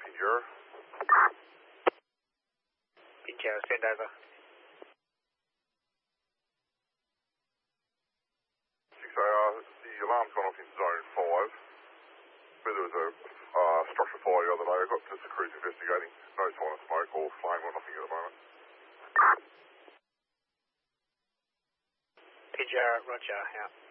Pinjara. Pinjara, send over. 6AR, the alarm's gone off in zone 5. Where there was a structure fire the other day. I've got just the crews investigating. No sign of smoke or flame or nothing at the moment. Pinjara, roger, out.